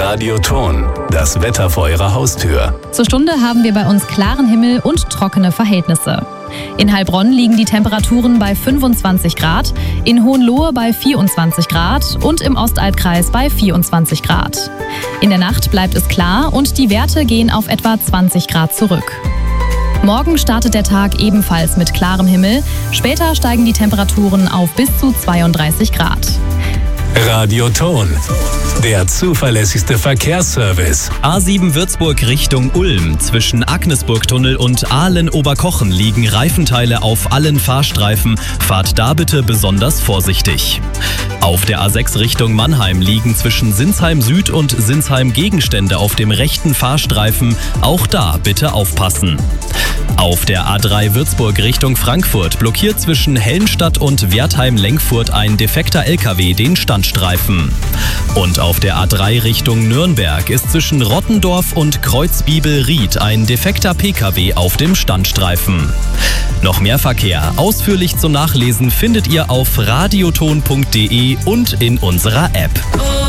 Radioton, das Wetter vor Ihrer Haustür. Zur Stunde haben wir bei uns klaren Himmel und trockene Verhältnisse. In Heilbronn liegen die Temperaturen bei 25 Grad, in Hohenlohe bei 24 Grad und im Ostalbkreis bei 24 Grad. In der Nacht bleibt es klar und die Werte gehen auf etwa 20 Grad zurück. Morgen startet der Tag ebenfalls mit klarem Himmel. Später steigen die Temperaturen auf bis zu 32 Grad. Radioton, der zuverlässigste Verkehrsservice. A7 Würzburg Richtung Ulm. Zwischen Agnesburgtunnel und Aalen-Oberkochen liegen Reifenteile auf allen Fahrstreifen. Fahrt da bitte besonders vorsichtig. Auf der A6 Richtung Mannheim liegen zwischen Sinsheim Süd und Sinsheim Gegenstände auf dem rechten Fahrstreifen. Auch da bitte aufpassen. Auf der A3 Würzburg Richtung Frankfurt blockiert zwischen Helmstadt und Wertheim-Lenkfurt ein defekter LKW den Standstreifen. Und auf der A3 Richtung Nürnberg ist zwischen Rottendorf und Kreuzbibel-Ried ein defekter PKW auf dem Standstreifen. Noch mehr Verkehr ausführlich zum Nachlesen findet ihr auf radioton.de und in unserer App.